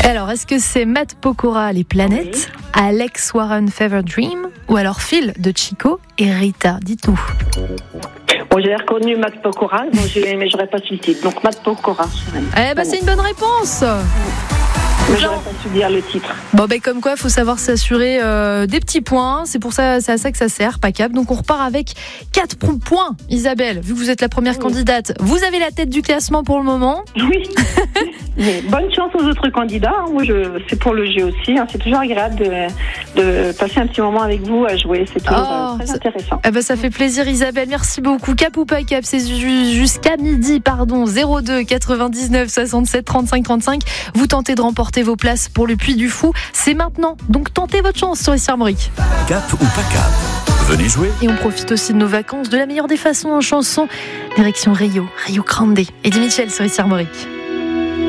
Alors, est-ce que c'est Matt Pokora, Les Planètes, Alex Warren, Fever Dream, ou alors Phil de Chico et Rita? Dites-nous. Bon, j'ai reconnu Matt Pokora, mais j'aurais pas su le titre. Donc Matt Pokora. C'est une bonne réponse. Mais j'aurais pas su dire le titre. Bon, comme quoi, il faut savoir s'assurer des petits points. C'est à ça que ça sert, PACAP. Donc, on repart avec 4 points. Isabelle, vu que vous êtes la première candidate, vous avez la tête du classement pour le moment. Oui. Mais bonne chance aux autres candidats. Moi, c'est pour le jeu aussi. C'est toujours agréable de passer un petit moment avec vous à jouer. C'est toujours très intéressant. Ça fait plaisir, Isabelle. Merci beaucoup. Cap ou PACAP, c'est jusqu'à midi, 02 99 67 35 35. Vous tentez de remporter vos places pour le Puy du Fou. C'est maintenant. Donc, tentez votre chance sur les Armorique. Cap ou PACAP, venez jouer. Et on profite aussi de nos vacances de la meilleure des façons en chanson. Direction Rio Grande. Eddie Mitchell sur les Armorique.